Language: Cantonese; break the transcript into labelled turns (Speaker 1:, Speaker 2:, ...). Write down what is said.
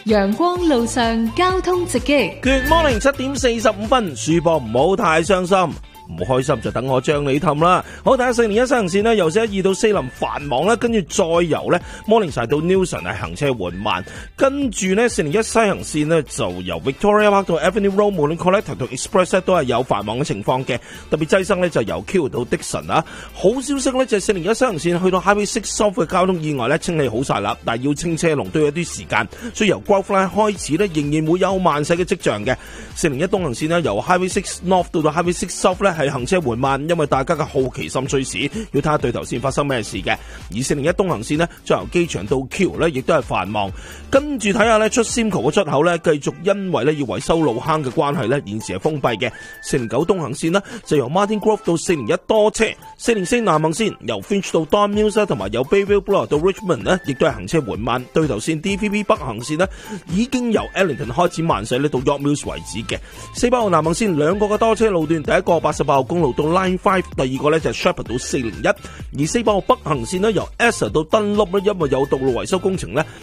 Speaker 1: 陽光路上交通直擊。
Speaker 2: Good morning， 7點45分，輸波唔好太傷心。唔開心就等我將你氹啦。好，睇下401西行線呢，由412到4林繁忙啦，跟住再由呢 Morningside 到 Newson 係行車緩慢，跟住呢401西行線呢，就由 Victoria Park 到 Avenue Road， 無論 Collector 同 Express 都係有繁忙嘅情況嘅，特別擠塞呢，就由 Q 到 Dixon 啊。好消息呢，就係401西行線去到 Highway 6 South 嘅交通意外呢，清理好晒啦，但係要清車龍都要一啲時間，所以由 Grove Line 開始呢，仍然會有慢駛嘅跡象嘅。401東行線呢，由 Highway 6 North 到 Highway 6 South 呢，係行車緩慢，因為大家嘅好奇心驅使，要睇下對頭線發生咩事嘅。而401東行線呢，再由機場到 Q 呢，亦都係繁忙。跟住睇下呢，出 Simcoe 嘅出口呢，繼續因為呢要維修路坑嘅關係呢，現時係封閉嘅。409東行線呢，就由 Martin Grove 到401多車。404南行線由 Finch 到 Don Mills 同埋由 Bayview Boulevard 到 Richmond 呢，亦都係行車緩慢。對頭線 DPP 北行線呢，已經由 Ellington 開始慢駛呢到 York Mills 為止嘅。48號南行線兩個嘅多車路段，第一個88號公路到 Line 5，第二個呢就係 Shepherd 到401。而48號北行線呢，由 Essex 到 Dunlop 呢，因為有道路維修工程呢，